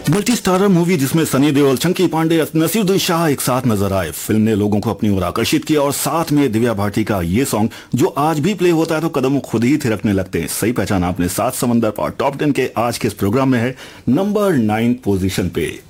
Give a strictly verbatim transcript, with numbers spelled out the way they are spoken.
Multi starrer movie जिसमें सनी देओल, चंकी पांडे, नसीरुद्दीन शाह एक साथ नजर आए। फिल्म ने लोगों को अपनी ओर आकर्षित किया और साथ में दिव्या भारती का ये सॉन्ग जो आज भी प्ले होता है तो कदम खुद ही थिरकने लगते हैं। सही पहचाना आपने। सात समंदर और टॉप टेन के आज के इस प्रोग्राम में है नंबर नाइन पोजीशन पे